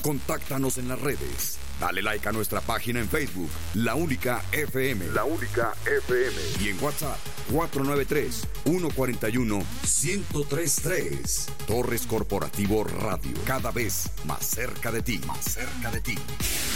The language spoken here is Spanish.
Contáctanos en las redes. Dale like a nuestra página en Facebook, La Única FM. La Única FM. Y en WhatsApp, 493-141-1033. Torres Corporativo Radio. Cada vez más cerca de ti. Más cerca de ti.